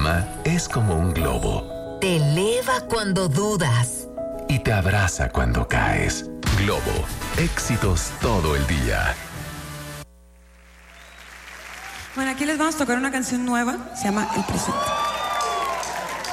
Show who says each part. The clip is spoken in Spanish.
Speaker 1: Fama es como un globo.
Speaker 2: Te eleva cuando dudas.
Speaker 1: Y te abraza cuando caes. Globo, éxitos todo el día.
Speaker 3: Bueno, aquí les vamos a tocar una canción nueva. Se llama El Presente.